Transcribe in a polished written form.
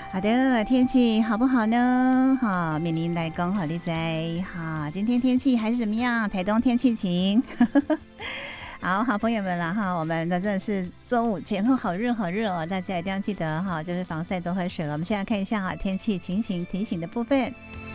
好的，天气好不好呢？哈，面临来讲好你在哈，今天天气还是怎么样？台东天气晴。好朋友们了哈，我们真的是中午前后好热好热哦，大家一定要记得哈，就是防晒多喝水了。我们现在看一下哈天气情形提醒的部分。